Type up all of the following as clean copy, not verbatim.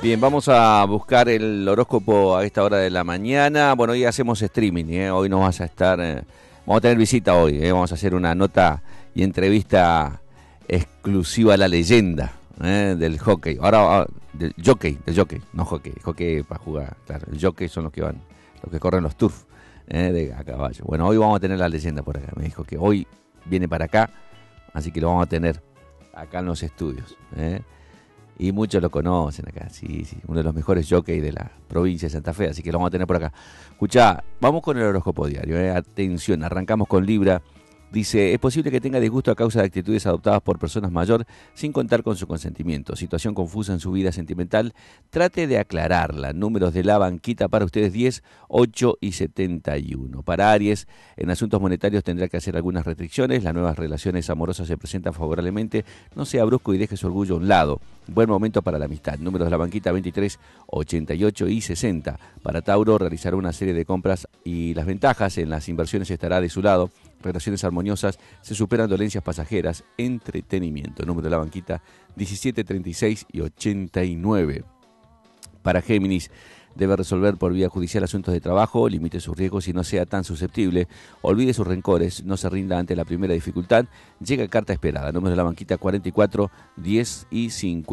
Bien, vamos a buscar el horóscopo a esta hora de la mañana. Bueno, hoy hacemos streaming, hoy nos vas a estar, vamos a tener visita hoy, vamos a hacer una nota y entrevista exclusiva a la leyenda del hockey. Ahora, del jockey, no hockey para jugar, claro, el jockey son los que corren los turf a caballo. Bueno, hoy vamos a tener la leyenda por acá, me dijo que hoy viene para acá, así que lo vamos a tener acá en los estudios, Y muchos lo conocen acá, sí, uno de los mejores jockeys de la provincia de Santa Fe, así que lo vamos a tener por acá. Escuchá, vamos con el horóscopo diario, atención, arrancamos con Libra. Dice, es posible que tenga disgusto a causa de actitudes adoptadas por personas mayores sin contar con su consentimiento. Situación confusa en su vida sentimental, trate de aclararla. Números de la banquita para ustedes 10, 8 y 71. Para Aries, en asuntos monetarios tendrá que hacer algunas restricciones. Las nuevas relaciones amorosas se presentan favorablemente. No sea brusco y deje su orgullo a un lado. Buen momento para la amistad. Números de la banquita 23, 88 y 60. Para Tauro, realizará una serie de compras y las ventajas en las inversiones estará de su lado. Relaciones armoniosas, se superan dolencias pasajeras, entretenimiento. Número de la banquita 17, 36 y 89. Para Géminis, debe resolver por vía judicial asuntos de trabajo, limite sus riesgos y no sea tan susceptible, olvide sus rencores, no se rinda ante la primera dificultad, llega carta esperada. Número de la banquita 44, 10 y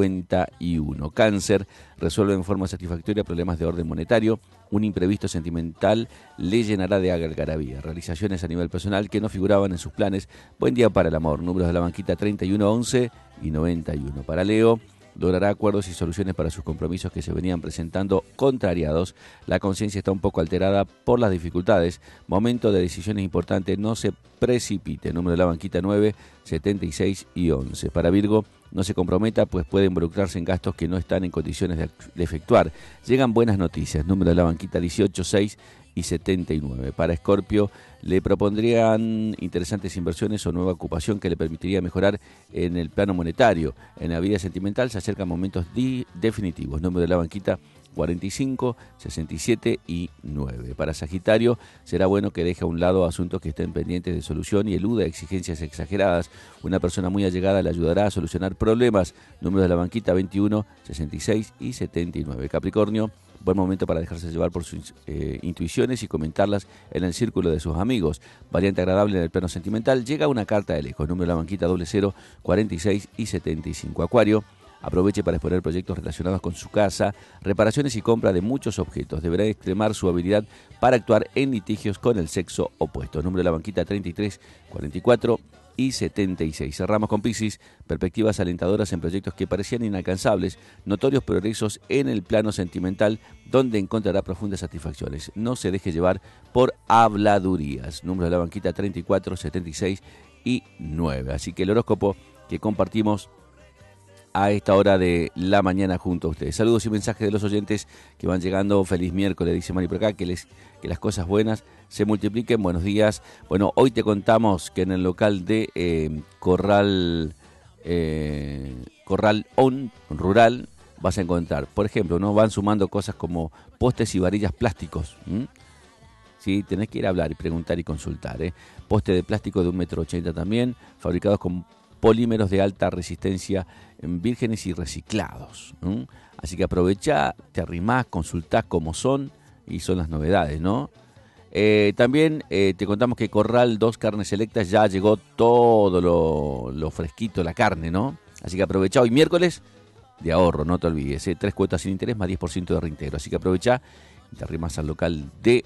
51. Cáncer, resuelve en forma satisfactoria problemas de orden monetario, un imprevisto sentimental le llenará de algarabía. Realizaciones a nivel personal que no figuraban en sus planes. Buen día para el amor. Números de la banquita 31, 11 y 91. Para Leo, logrará acuerdos y soluciones para sus compromisos que se venían presentando contrariados. La conciencia está un poco alterada por las dificultades. Momento de decisiones importantes, no se precipite. Número de la banquita 9, 76 y 11. Para Virgo, no se comprometa, pues puede involucrarse en gastos que no están en condiciones de efectuar. Llegan buenas noticias. Número de la banquita 18, 6 y 79. Para Escorpio, le propondrían interesantes inversiones o nueva ocupación que le permitiría mejorar en el plano monetario. En la vida sentimental se acercan momentos definitivos. Número de la banquita 45, 67 y 9. Para Sagitario, será bueno que deje a un lado asuntos que estén pendientes de solución y eluda exigencias exageradas. Una persona muy allegada le ayudará a solucionar problemas. Número de la banquita 21, 66 y 79. Capricornio, buen momento para dejarse llevar por sus intuiciones y comentarlas en el círculo de sus amigos. Variante agradable en el plano sentimental, llega una carta de lejos. Número de la banquita 00, 46 y 75. Acuario, aproveche para exponer proyectos relacionados con su casa, reparaciones y compra de muchos objetos. Deberá extremar su habilidad para actuar en litigios con el sexo opuesto. Número de la banquita 33, 44 y 76. Cerramos con Piscis, perspectivas alentadoras en proyectos que parecían inalcanzables, notorios progresos en el plano sentimental, donde encontrará profundas satisfacciones. No se deje llevar por habladurías. Número de la banquita 34, 76 y 9. Así que el horóscopo que compartimos a esta hora de la mañana junto a ustedes. Saludos y mensajes de los oyentes que van llegando. Feliz miércoles, dice Mari por acá, que las cosas buenas se multipliquen. Buenos días. Bueno, hoy te contamos que en el local de Corral On Rural vas a encontrar, por ejemplo, no van sumando cosas como postes y varillas plásticos. Sí, tenés que ir a hablar y preguntar y consultar. Poste de plástico de 1,80 m también, fabricados con polímeros de alta resistencia, vírgenes y reciclados. Así que aprovechá, te arrimás, consultás cómo son y son las novedades, ¿no? También te contamos que Corral 2 Carnes Selectas ya llegó todo lo fresquito, la carne, ¿no? Así que aprovechá hoy miércoles de ahorro, no te olvides, 3 cuotas sin interés más 10% de reintegro. Así que aprovechá y te arrimás al local de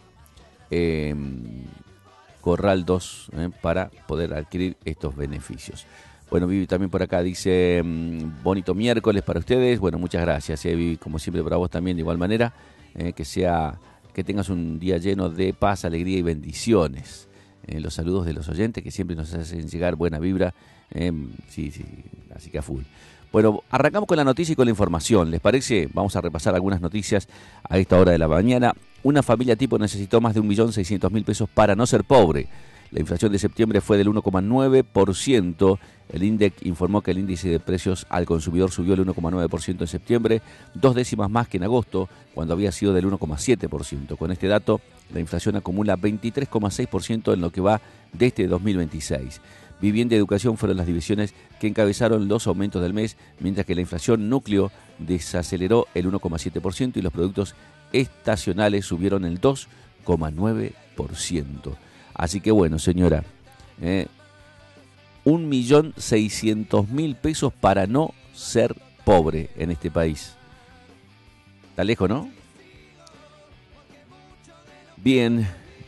Corral 2 para poder adquirir estos beneficios. Bueno, Vivi también por acá dice, bonito miércoles para ustedes. Bueno, muchas gracias, Vivi, como siempre para vos también de igual manera. Que tengas un día lleno de paz, alegría y bendiciones. Los saludos de los oyentes que siempre nos hacen llegar buena vibra. Sí, así que a full. Bueno, arrancamos con la noticia y con la información. ¿Les parece? Vamos a repasar algunas noticias a esta hora de la mañana. Una familia tipo necesitó más de 1.600.000 pesos para no ser pobre. La inflación de septiembre fue del 1,9%. El INDEC informó que el índice de precios al consumidor subió el 1,9% en septiembre, 2 décimas más que en agosto, cuando había sido del 1,7%. Con este dato, la inflación acumula 23,6% en lo que va de este 2026. vivienda y educación fueron las divisiones que encabezaron los aumentos del mes, mientras que la inflación núcleo desaceleró el 1,7% y los productos estacionales subieron el 2,9%. Así que bueno, señora, 1.600.000 pesos para no ser pobre en este país. Está lejos, ¿no? Bien,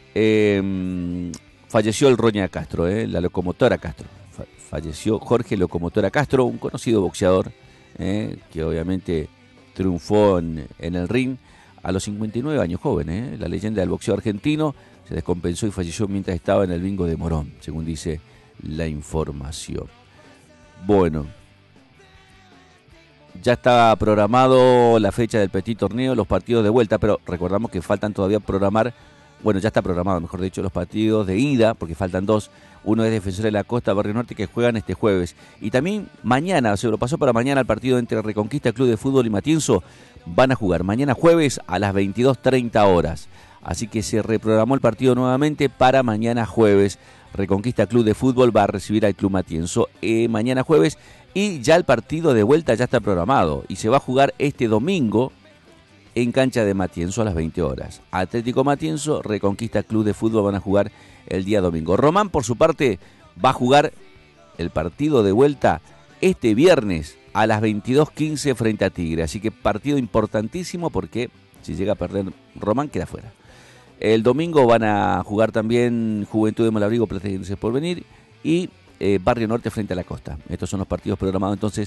falleció el Roña Castro, la locomotora Castro. Falleció Jorge Locomotora Castro, un conocido boxeador que obviamente triunfó en el ring a los 59 años, joven. La leyenda del boxeo argentino se descompensó y falleció mientras estaba en el bingo de Morón, según dice la información. Bueno, ya está programado la fecha del Petit Torneo, los partidos de vuelta, pero recordamos que faltan todavía programar. Bueno, ya está programado, mejor dicho, los partidos de ida, porque faltan dos. Uno es Defensor de la Costa, Barrio Norte, que juegan este jueves. Y también mañana, se lo pasó para mañana el partido entre Reconquista Club de Fútbol y Matienzo. Van a jugar mañana jueves a las 22:30 horas. Así que se reprogramó el partido nuevamente para mañana jueves. Reconquista Club de Fútbol va a recibir al Club Matienzo mañana jueves. Y ya el partido de vuelta ya está programado. Y se va a jugar este domingo en cancha de Matienzo a las 20 horas. Atlético Matienzo, Reconquista Club de Fútbol van a jugar el día domingo. Román, por su parte, va a jugar el partido de vuelta este viernes a las 22:15 frente a Tigre. Así que partido importantísimo porque si llega a perder Román queda fuera. El domingo van a jugar también Juventud de Malabrigo, Platense por venir y Barrio Norte frente a la Costa. Estos son los partidos programados entonces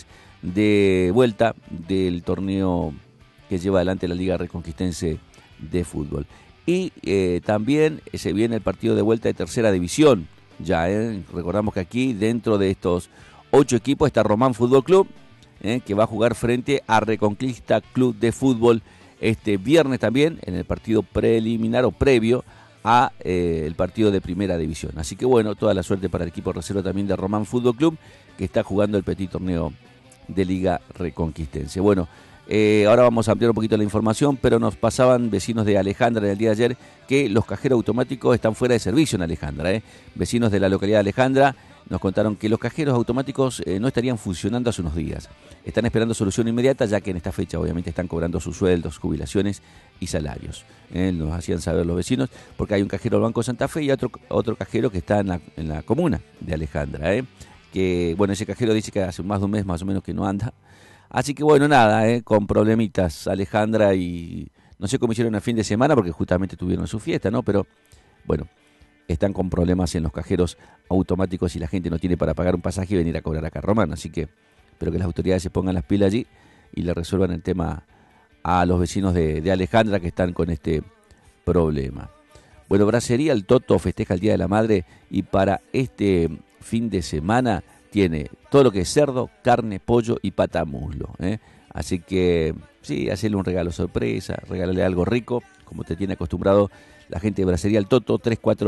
de vuelta del torneo que lleva adelante la Liga Reconquistense de Fútbol. Y también se viene el partido de vuelta de tercera división. Ya, recordamos que aquí dentro de estos 8 equipos está Román Fútbol Club, que va a jugar frente a Reconquista Club de Fútbol este viernes también en el partido preliminar o previo a el partido de primera división. Así que bueno, toda la suerte para el equipo reserva también de Román Fútbol Club, que está jugando el petit torneo de Liga Reconquistense. Bueno, ahora vamos a ampliar un poquito la información, pero nos pasaban vecinos de Alejandra en el día de ayer que los cajeros automáticos están fuera de servicio en Alejandra. Vecinos de la localidad de Alejandra nos contaron que los cajeros automáticos no estarían funcionando hace unos días. Están esperando solución inmediata, ya que en esta fecha obviamente están cobrando sus sueldos, jubilaciones y salarios. Nos hacían saber los vecinos, porque hay un cajero del Banco Santa Fe y otro cajero que está en la comuna de Alejandra. Que bueno, ese cajero dice que hace más de un mes más o menos que no anda. Así que bueno, nada, con problemitas Alejandra, y no sé cómo hicieron el fin de semana porque justamente tuvieron su fiesta, ¿no? Pero bueno, están con problemas en los cajeros automáticos y la gente no tiene para pagar un pasaje y venir a cobrar acá a Román. Así que espero que las autoridades se pongan las pilas allí y le resuelvan el tema a los vecinos de Alejandra que están con este problema. Bueno, Bracería El Toto festeja el Día de la Madre y para este fin de semana tiene todo lo que es cerdo, carne, pollo y pata muslo. Así que sí, hacerle un regalo sorpresa, regálale algo rico, como te tiene acostumbrado la gente de Bracería El Toto,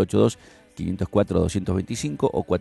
3482-504-225 o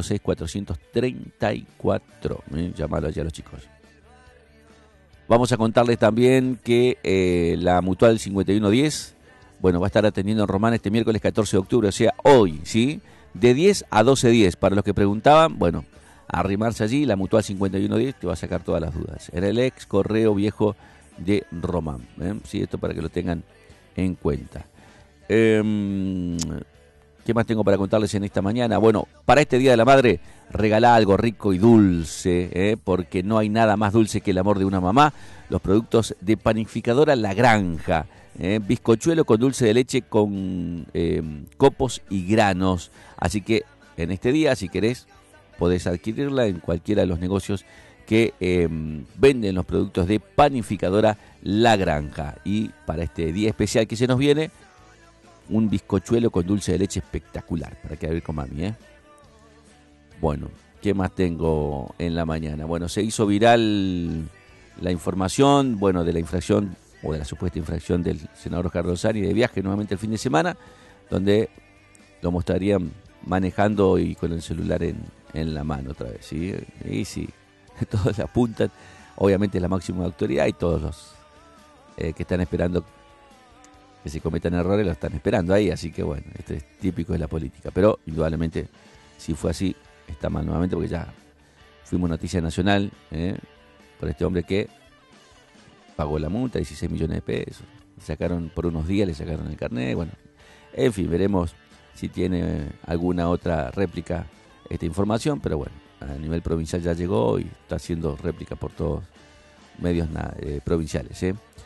406-434. Llámalo allá a los chicos. Vamos a contarles también que la Mutual 5110, bueno, va a estar atendiendo en Román este miércoles 14 de octubre, o sea, hoy, ¿sí? De 10 a 12:10. Para los que preguntaban, bueno, arrimarse allí, la Mutual 5110 te va a sacar todas las dudas. Era el ex correo viejo de Román. Sí, esto para que lo tengan en cuenta. ¿Qué más tengo para contarles en esta mañana? Bueno, para este Día de la Madre, regalá algo rico y dulce, porque no hay nada más dulce que el amor de una mamá. Los productos de Panificadora La Granja, bizcochuelo con dulce de leche con copos y granos. Así que en este día, si querés, podés adquirirla en cualquiera de los negocios que venden los productos de Panificadora La Granja. Y para este día especial que se nos viene, un bizcochuelo con dulce de leche espectacular para que a ver con mami. Bueno, ¿qué más tengo en la mañana? Bueno, se hizo viral la información, bueno, de la infracción o de la supuesta infracción del senador Oscar Rosani de viaje nuevamente el fin de semana, donde lo mostrarían manejando y con el celular en la mano otra vez, ¿sí? Y sí, todos le apuntan, obviamente es la máxima autoridad y todos los que están esperando que se cometan errores lo están esperando ahí, así que bueno, esto es típico de la política, pero indudablemente si fue así está mal nuevamente porque ya fuimos noticia nacional por este hombre que pagó la multa, 16 millones de pesos. Sacaron por unos días, le sacaron el carnet. Bueno, en fin, veremos si tiene alguna otra réplica esta información, pero bueno, a nivel provincial ya llegó y está haciendo réplica por todos medios provinciales.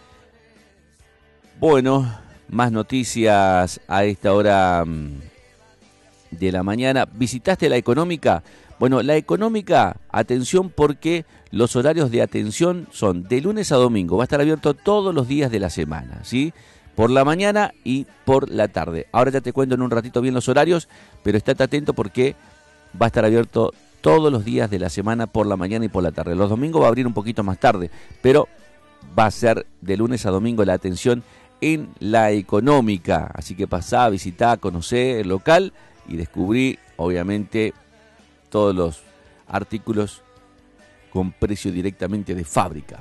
Bueno, más noticias a esta hora de la mañana. ¿Visitaste la Económica? Bueno, la Económica, atención porque los horarios de atención son de lunes a domingo. Va a estar abierto todos los días de la semana, ¿sí? Por la mañana y por la tarde. Ahora ya te cuento en un ratito bien los horarios, pero estate atento porque va a estar abierto todos los días de la semana por la mañana y por la tarde. Los domingos va a abrir un poquito más tarde, pero va a ser de lunes a domingo la atención en la Económica. Así que pasá, visitá, conocé el local y descubrí, obviamente, todos los artículos con precio directamente de fábrica.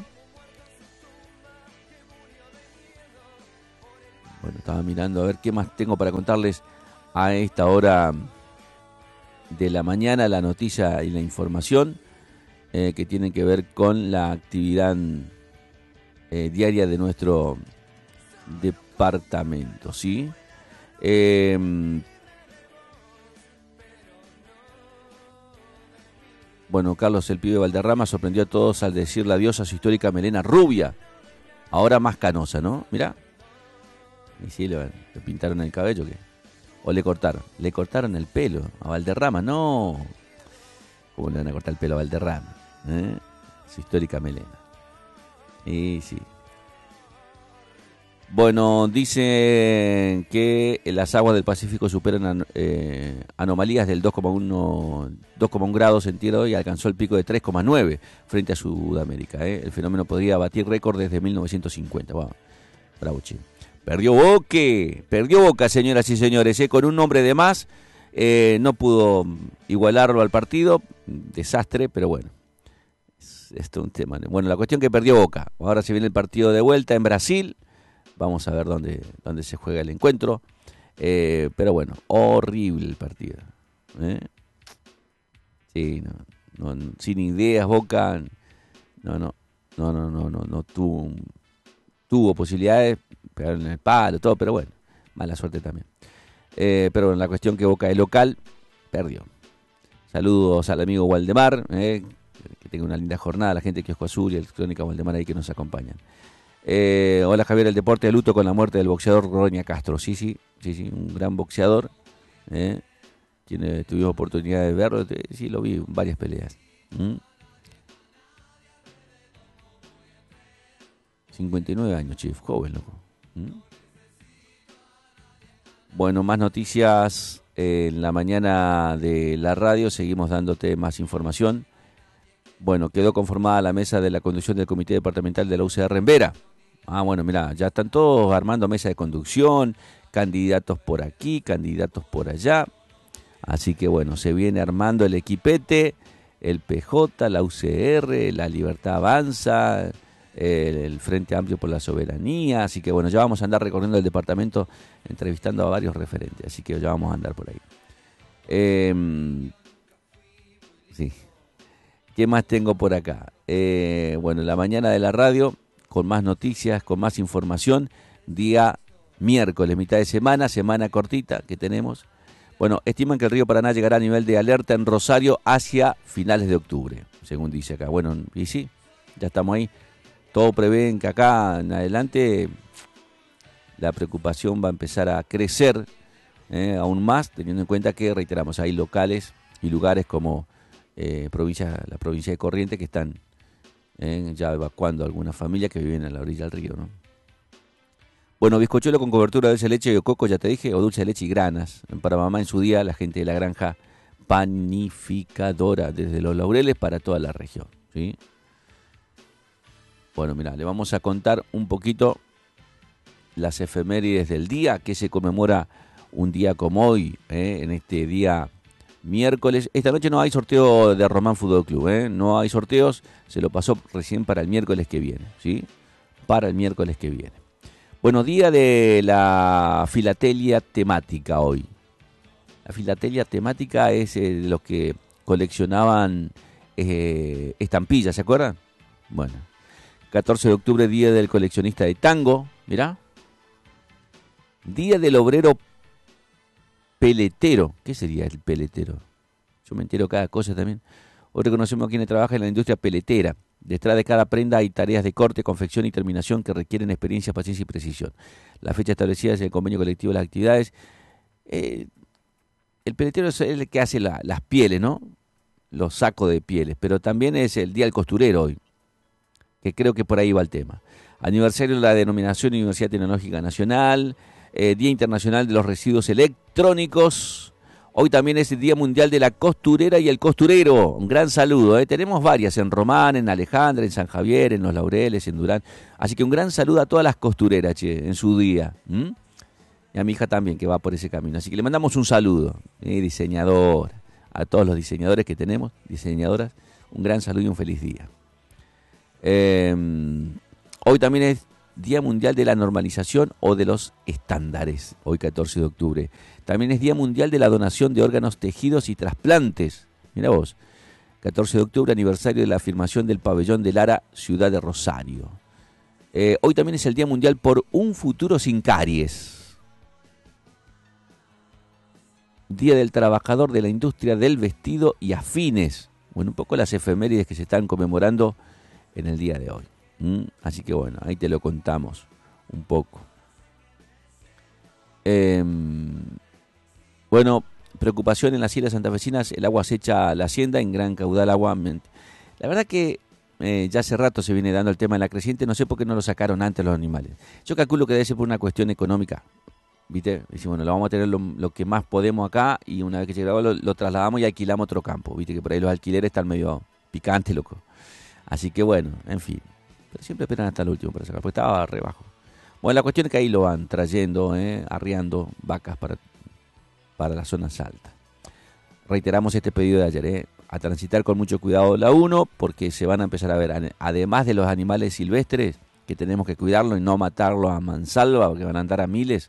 Bueno, estaba mirando a ver qué más tengo para contarles a esta hora de la mañana, la noticia y la información que tienen que ver con la actividad diaria de nuestro departamento, ¿sí? Bueno, Carlos el Pibe Valderrama sorprendió a todos al decirle adiós a su histórica melena rubia, ahora más canosa, ¿no? Mirá. Y sí, le pintaron el cabello, ¿qué? ¿O le cortaron? Le cortaron el pelo a Valderrama, no. ¿Cómo le van a cortar el pelo a Valderrama? Su histórica melena. Y sí. Bueno, dicen que las aguas del Pacífico superan anomalías del 2,1 grados centígrados y alcanzó el pico de 3,9 frente a Sudamérica. El fenómeno podría batir récord desde 1950. Wow. Bravo, che. Perdió Boca, señoras y señores, con un hombre de más. No pudo igualarlo al partido. Desastre, pero bueno. Esto es un tema. Bueno, la cuestión que perdió Boca. Ahora se viene el partido de vuelta en Brasil. Vamos a ver dónde se juega el encuentro. Pero bueno, horrible el partido. Sí, no, sin ideas, Boca. No tuvo posibilidades, pegaron en el palo, todo, pero bueno, mala suerte también. Pero bueno, la cuestión que Boca de local, perdió. Saludos al amigo Waldemar, que tenga una linda jornada, la gente de Kiosco Azul y el Crónica Waldemar ahí que nos acompañan. Hola Javier, el deporte de luto con la muerte del boxeador Roña Castro. Sí, un gran boxeador. Tuvimos oportunidad de verlo, sí, lo vi en varias peleas. 59 años, Chief, joven, loco. Bueno, más noticias en la mañana de la radio, seguimos dándote más información. Bueno, quedó conformada la mesa de la conducción del Comité Departamental de la UCR en Vera. Bueno, mirá, ya están todos armando mesa de conducción, candidatos por aquí, candidatos por allá. Así que bueno, se viene armando el equipete, el PJ, la UCR, la Libertad Avanza, el Frente Amplio por la Soberanía. Así que bueno, ya vamos a andar recorriendo el departamento, entrevistando a varios referentes. Así que ya vamos a andar por ahí. Sí. ¿Qué más tengo por acá? Bueno, la mañana de la radio, con más noticias, con más información, día miércoles, mitad de semana cortita que tenemos. Bueno, estiman que el río Paraná llegará a nivel de alerta en Rosario hacia finales de octubre, según dice acá. Bueno, y sí, ya estamos ahí. Todo prevén que acá en adelante la preocupación va a empezar a crecer aún más, teniendo en cuenta que, reiteramos, hay locales y lugares como la provincia de Corrientes que están ya evacuando a algunas familias que viven a la orilla del río, ¿no? Bueno, bizcochuelo con cobertura de dulce de leche o coco, ya te dije, o dulce de leche y granas. Para mamá en su día, la gente de la granja panificadora, desde Los Laureles para toda la región, ¿sí? Bueno, mira, le vamos a contar un poquito las efemérides del día, que se conmemora un día como hoy, en este día miércoles. Esta noche no hay sorteo de Román Fútbol Club, no hay sorteos, se lo pasó recién para el miércoles que viene, ¿sí? Para el miércoles que viene. Bueno, día de la filatelia temática hoy. La filatelia temática es los que coleccionaban estampillas, ¿se acuerdan? Bueno, 14 de octubre, Día del Coleccionista de Tango, mirá. Día del Obrero Peletero. ¿Qué sería el peletero? Yo me entero cada cosa también. Hoy reconocemos a quienes trabajan en la industria peletera. Detrás de cada prenda hay tareas de corte, confección y terminación que requieren experiencia, paciencia y precisión. La fecha establecida es el convenio colectivo de las actividades. El peletero es el que hace las pieles, ¿no? Los sacos de pieles. Pero también es el Día del Costurero hoy, que creo que por ahí va el tema. Aniversario de la denominación Universidad Tecnológica Nacional. Día Internacional de los Residuos Electrónicos. Hoy también es el Día Mundial de la Costurera y el Costurero. Un gran saludo. Tenemos varias en Román, en Alejandra, en San Javier, en Los Laureles, en Durán. Así que un gran saludo a todas las costureras, che, en su día. Y a mi hija también, que va por ese camino. Así que le mandamos un saludo. Diseñador. A todos los diseñadores que tenemos, diseñadoras, un gran saludo y un feliz día. Hoy también es Día Mundial de la Normalización o de los Estándares, hoy 14 de octubre. También es Día Mundial de la Donación de Órganos, Tejidos y Trasplantes. Mirá vos, 14 de octubre, aniversario de la afirmación del Pabellón de Lara, ciudad de Rosario. Hoy también es el Día Mundial por un futuro sin caries. Día del Trabajador de la Industria del Vestido y Afines. Bueno, un poco las efemérides que se están conmemorando en el día de hoy. Así que bueno, ahí te lo contamos un poco. Bueno, preocupación en las islas santafesinas, el agua acecha a la hacienda en gran caudal agua. La verdad que ya hace rato se viene dando el tema de la creciente, no sé por qué no lo sacaron antes los animales. Yo calculo que debe ser por una cuestión económica, ¿viste? Dice, bueno, lo vamos a tener lo que más podemos acá y una vez que llegamos lo trasladamos y alquilamos otro campo, ¿viste? Que por ahí los alquileres están medio picantes, loco. Así que bueno, en fin. Pero siempre esperan hasta el último para sacar, porque estaba re bajo. Bueno, la cuestión es que ahí lo van trayendo, arriando vacas para las zonas altas. Reiteramos este pedido de ayer, a transitar con mucho cuidado la 1, porque se van a empezar a ver, además de los animales silvestres, que tenemos que cuidarlos y no matarlos a mansalva, porque van a andar a miles,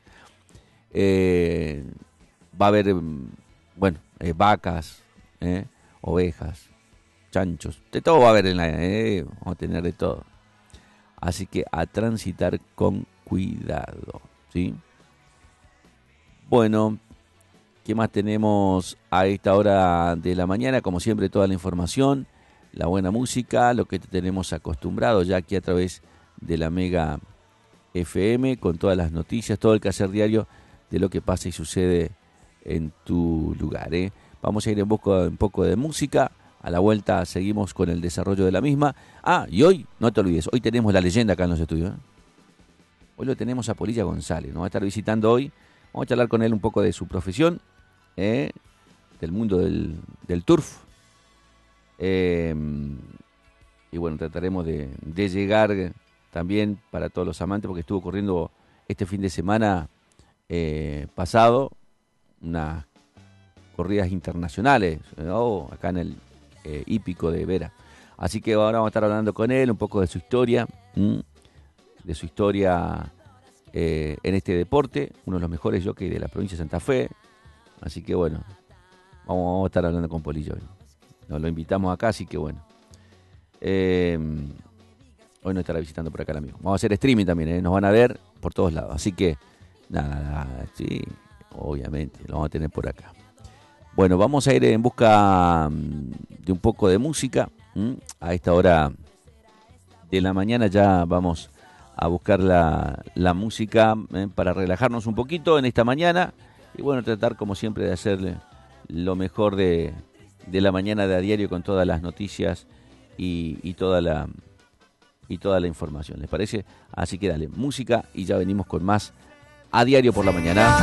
va a haber, bueno, vacas, ovejas, chanchos, de todo va a haber vamos a tener de todo. Así que a transitar con cuidado, ¿sí? Bueno, ¿qué más tenemos a esta hora de la mañana? Como siempre, toda la información, la buena música, lo que te tenemos acostumbrado ya aquí a través de la Mega FM, con todas las noticias, todo el quehacer diario de lo que pasa y sucede en tu lugar. Vamos a ir en busca de un poco de música. A la vuelta seguimos con el desarrollo de la misma. Y hoy, no te olvides, hoy tenemos la leyenda acá en los estudios. Hoy lo tenemos a Polilla González, nos va a estar visitando hoy. Vamos a charlar con él un poco de su profesión, del mundo del turf. Y bueno, trataremos de llegar también para todos los amantes, porque estuvo corriendo este fin de semana pasado unas corridas internacionales, ¿no? Acá en el hípico de Vera. Así que ahora vamos a estar hablando con él un poco de su historia, en este deporte, uno de los mejores jockeys de la provincia de Santa Fe. Así que bueno, vamos a estar hablando con Polillo hoy. Nos lo invitamos acá, así que bueno. Hoy nos estará visitando por acá el amigo. Vamos a hacer streaming también, nos van a ver por todos lados. Así que, nada, sí, obviamente, lo vamos a tener por acá. Bueno, vamos a ir en busca de un poco de música. A esta hora de la mañana ya vamos a buscar la música para relajarnos un poquito en esta mañana. Y bueno, tratar como siempre de hacerle lo mejor de la mañana de a diario con todas las noticias y toda la información. ¿Les parece? Así que dale, música y ya venimos con más a diario por la mañana.